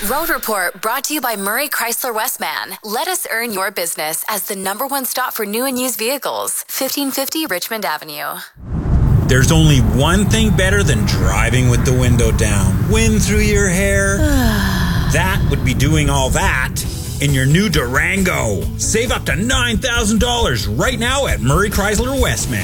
Road Report brought to you by Murray Chrysler Westman. Let us earn your business as the #1 stop for new and used vehicles. 1550 Richmond Avenue. There's only one thing better than driving with the window down. Wind through your hair. That would be doing all that in your new Durango. Save up to $9,000 right now at Murray Chrysler Westman.